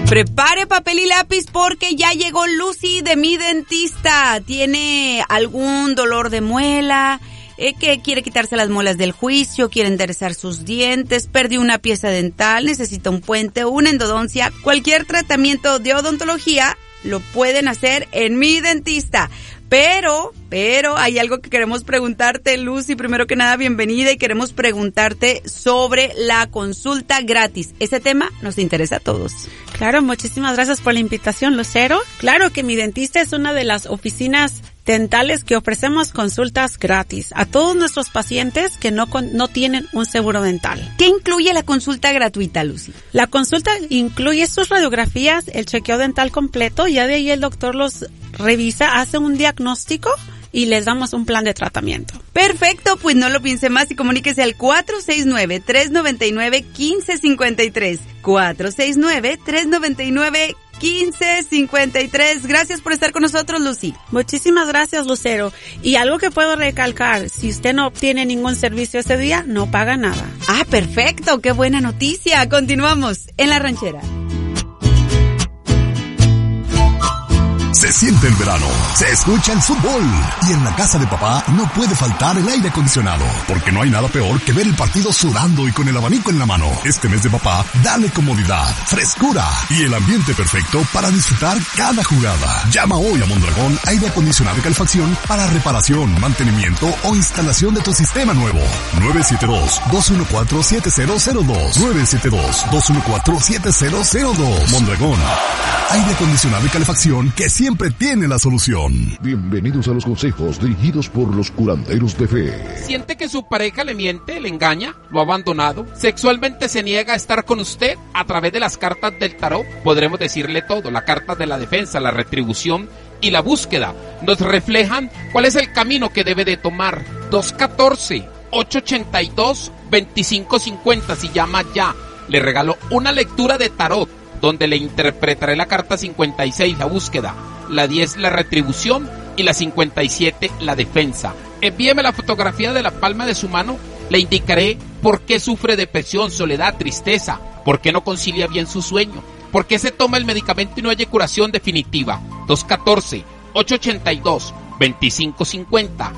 Prepare papel y lápiz porque ya llegó Lucy de Mi Dentista. ¿Tiene algún dolor de muela? Que quiere quitarse las muelas del juicio, quiere enderezar sus dientes, perdió una pieza dental, necesita un puente, una endodoncia, cualquier tratamiento de odontología lo pueden hacer en Mi Dentista. Pero hay algo que queremos preguntarte, Lucy. Primero que nada, bienvenida, y queremos preguntarte sobre la consulta gratis. Ese tema nos interesa a todos. Claro, muchísimas gracias por la invitación, Lucero. Claro que Mi Dentista es una de las oficinas dentales que ofrecemos consultas gratis a todos nuestros pacientes que no tienen un seguro dental. ¿Qué incluye la consulta gratuita, Lucy? La consulta incluye sus radiografías, el chequeo dental completo, ya de ahí el doctor los revisa, hace un diagnóstico y les damos un plan de tratamiento. Perfecto, pues no lo piense más y comuníquese al 469-399-1553. 469-399-1553. Gracias por estar con nosotros, Lucy. Muchísimas gracias, Lucero. Y algo que puedo recalcar, si usted no obtiene ningún servicio ese día, no paga nada. Ah, perfecto, qué buena noticia. Continuamos en La Ranchera. Se siente el verano, se escucha el fútbol y en la casa de papá no puede faltar el aire acondicionado, porque no hay nada peor que ver el partido sudando y con el abanico en la mano. Este mes de papá, dale comodidad, frescura y el ambiente perfecto para disfrutar cada jugada. Llama hoy a Mondragón Aire Acondicionado y Calefacción para reparación, mantenimiento o instalación de tu sistema nuevo. 972-214-7002. 972-214-7002. Mondragón Aire Acondicionado y Calefacción, que siempre tiene la solución. Bienvenidos a los consejos dirigidos por los curanderos de fe. ¿Siente que su pareja le miente, le engaña, lo ha abandonado? ¿Sexualmente se niega a estar con usted? A través de las cartas del tarot podremos decirle todo. La carta de la defensa, la retribución y la búsqueda nos reflejan cuál es el camino que debe de tomar. 214-882-2550. Si llama ya, le regalo una lectura de tarot donde le interpretaré la carta 56, la búsqueda, la 10, la retribución, y la 57, la defensa. Envíeme la fotografía de la palma de su mano, le indicaré por qué sufre depresión, soledad, tristeza, por qué no concilia bien su sueño, por qué se toma el medicamento y no hay curación definitiva. 214-882-2550,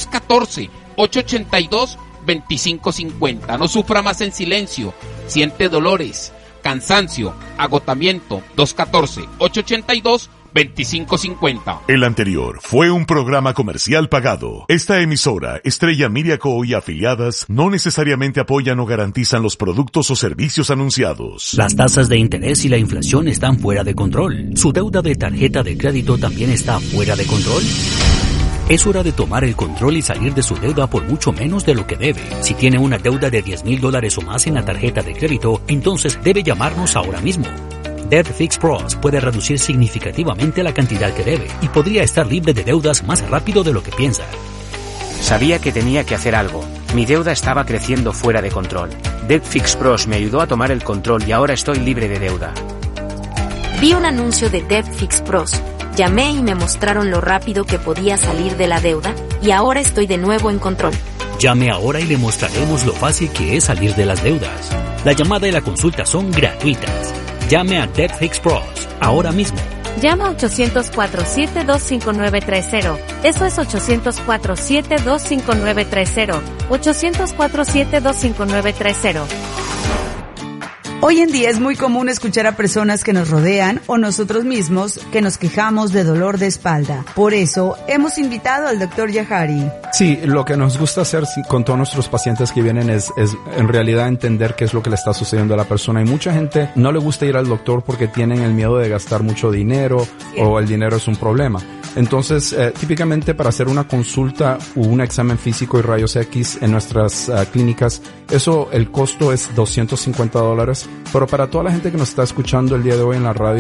214-882-2550. No sufra más en silencio, siente dolores, cansancio, agotamiento. 214-882-2550. El anterior fue un programa comercial pagado. Esta emisora, Estrella Miriaco y afiliadas, no necesariamente apoyan o garantizan los productos o servicios anunciados. Las tasas de interés y la inflación están fuera de control. ¿Su deuda de tarjeta de crédito también está fuera de control? Es hora de tomar el control y salir de su deuda por mucho menos de lo que debe. Si tiene una deuda de $10,000 o más en la tarjeta de crédito, entonces debe llamarnos ahora mismo. Debt Fix Pros puede reducir significativamente la cantidad que debe y podría estar libre de deudas más rápido de lo que piensa. Sabía que tenía que hacer algo. Mi deuda estaba creciendo fuera de control. Debt Fix Pros me ayudó a tomar el control y ahora estoy libre de deuda. Vi un anuncio de Debt Fix Pros. Llamé y me mostraron lo rápido que podía salir de la deuda y ahora estoy de nuevo en control. Llame ahora y le mostraremos lo fácil que es salir de las deudas. La llamada y la consulta son gratuitas. Llame a Debt Fix Pros ahora mismo. Llama a 800-472-5930. Eso es 800-472-5930. 800-472-5930. Hoy en día es muy común escuchar a personas que nos rodean o nosotros mismos que nos quejamos de dolor de espalda. Por eso hemos invitado al Dr. Yahari. Sí, lo que nos gusta hacer con todos nuestros pacientes que vienen es en realidad entender qué es lo que le está sucediendo a la persona. Y mucha gente no le gusta ir al doctor porque tienen el miedo de gastar mucho dinero o el dinero es un problema. Entonces, típicamente para hacer una consulta o un examen físico y rayos X en nuestras clínicas, el costo es $250, pero para toda la gente que nos está escuchando el día de hoy en la radio,